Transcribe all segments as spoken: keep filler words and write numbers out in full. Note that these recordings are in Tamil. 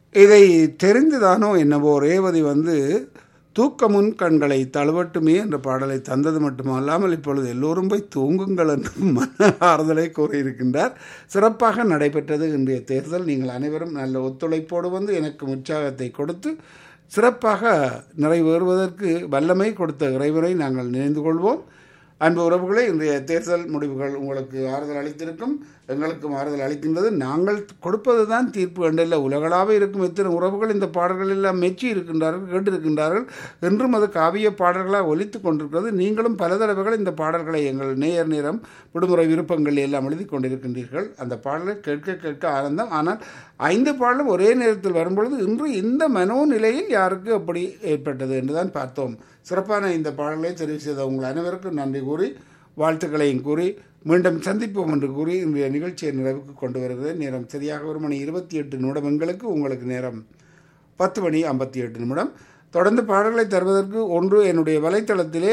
இதை தெரிந்துதானோ என்னவோ ரேவதி வந்து தூக்கமுன் கண்களை தழுவட்டுமே என்ற பாடலை தந்தது மட்டுமல்லாமல் இப்பொழுது எல்லோரும் போய் தூங்குங்கள் என்று மன ஆறுதலை கூறியிருக்கின்றார். சிறப்பாக நடைபெற்றது இன்றைய தேர்தல். நீங்கள் அனைவரும் நல்ல ஒத்துழைப்போடு வந்து எனக்கு உற்சாகத்தை கொடுத்து சிறப்பாக நிறைவேறுவதற்கு வல்லமை கொடுத்த இறைவனை நாங்கள் நினைந்து கொள்வோம். அன்பு உறவுகளே, இன்றைய தேர்தல் முடிவுகள் உங்களுக்கு ஆறுதல் அளித்திருக்கும், எங்களுக்கும் ஆறுதல் அளிக்கின்றது. நாங்கள் கொடுப்பது தான் தீர்ப்பு என்றல்ல. உலகளாக இருக்கும் எத்தனை உறவுகள் இந்த பாடல்கள் எல்லாம் மெச்சி இருக்கின்றார்கள், கேட்டிருக்கின்றார்கள். என்றும் அது காவிய பாடல்களாக ஒலித்து கொண்டிருக்கிறது. நீங்களும் பல தடவைகள் இந்த பாடல்களை எங்கள் நேயர் நேரம் விடுமுறை விருப்பங்கள் எல்லாம் எழுதி கொண்டிருக்கின்றீர்கள். அந்த பாடலை கேட்க கேட்க ஆனந்தம். ஆனால் ஐந்து பாடலும் ஒரே நேரத்தில் வரும்பொழுது இன்று இந்த மனோநிலையில் யாருக்கு அப்படி ஏற்பட்டது என்றுதான் பார்த்தோம். சிறப்பான இந்த பாடலை தெரிவு செய்த உங்கள் அனைவருக்கும் நன்றி கூறி வாழ்த்துக்களையும் கூறி மீண்டும் சந்திப்போம் என்று கூறி இன்றைய நிகழ்ச்சியை நிறைவுக்கு கொண்டு வருகிறேன். நேரம் சரியாக ஒரு மணி இருபத்தி எட்டு நிமிடம் எங்களுக்கு, உங்களுக்கு நேரம் பத்து மணி ஐம்பத்தி எட்டு நிமிடம். தொடர்ந்து பாடல்களை தருவதற்கு ஒன்று என்னுடைய வலைத்தளத்திலே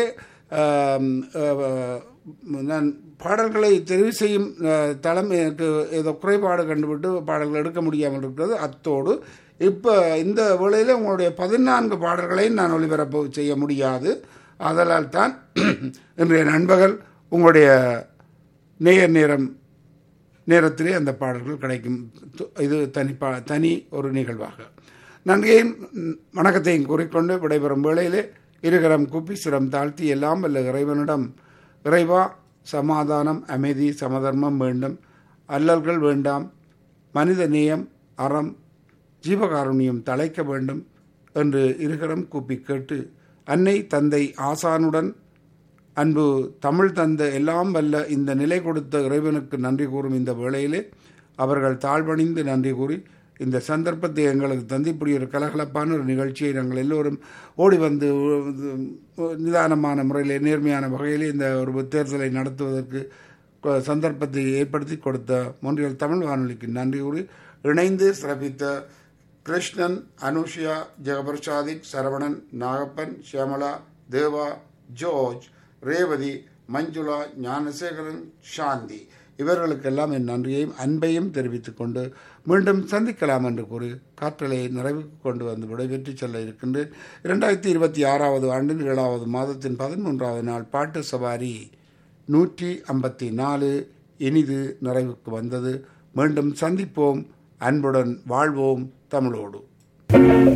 நான் பாடல்களை தெரிவு செய்யும் தளம் எனக்கு ஏதோ குறைபாடு கண்டுபிட்டு பாடல்கள் எடுக்க முடியாமல் இருக்கிறது. அத்தோடு இப்போ இந்த வேளையில் உங்களுடைய பதினான்கு பாடல்களையும் நான் ஒளிபரப்பு செய்ய முடியாது. அதனால் தான் இன்றைய நண்பகல் உங்களுடைய நேயர் நேரம் நேரத்திலே அந்த பாடல்கள் கிடைக்கும். இது தனி பா தனி ஒரு நிகழ்வாக நன்றியையும் வணக்கத்தையும் கூறிக்கொண்டு விடைபெறும் வேளையிலே இருகரம் கூப்பி சிரம் தாழ்த்தி எல்லாம் வல்ல இறைவனிடம், இறைவா சமாதானம், அமைதி, சமதர்மம் வேண்டும், அல்லல்கள் வேண்டாம், மனித நேயம், அறம், ஜீவகாருண்யம் தழைக்க வேண்டும் என்று இருகரம் கூப்பி கேட்டு அன்னை தந்தை ஆசானுடன் அன்பு தமிழ் தந்த எல்லாம் வல்ல இந்த நிலை கொடுத்த இறைவனுக்கு நன்றி கூறும் இந்த வேளையிலே அவர்கள் தாழ்வணிந்து நன்றி கூறி இந்த சந்தர்ப்பத்தை எங்களுக்கு தந்திப்படி ஒரு கலகலப்பான ஒரு நிகழ்ச்சியை நாங்கள் எல்லோரும் ஓடி வந்து நிதானமான முறையில் நேர்மையான வகையில் இந்த ஒரு தேர்தலை நடத்துவதற்கு சந்தர்ப்பத்தை ஏற்படுத்தி கொடுத்த மொன்றியல் தமிழ் வானொலிக்கு நன்றி கூறி இணைந்து சிறப்பித்த கிருஷ்ணன், அனுஷியா, ஜெகபிரசாதிக், சரவணன், நாகப்பன், ஷியாமலா, தேவா, ஜோர்ஜ், ரேவதி, மஞ்சுளா, ஞானசேகரன், சாந்தி இவர்களுக்கெல்லாம் என் நன்றியையும் அன்பையும் தெரிவித்துக் கொண்டு மீண்டும் சந்திக்கலாம் என்று கூறி காற்றலை நிறைவுக்கு கொண்டு வந்து விடைபெற்று செல்ல இருக்கின்றேன். இரண்டாயிரத்தி இருபத்தி ஆறாவது ஆண்டின் ஏழாவது மாதத்தின் பதிமூன்றாவது நாள் பாட்டு சவாரி நூற்றி ஐம்பத்தி நாலு இனிது நிறைவுக்கு வந்தது. மீண்டும் சந்திப்போம், அன்புடன் வாழ்வோம் தமிழோடு.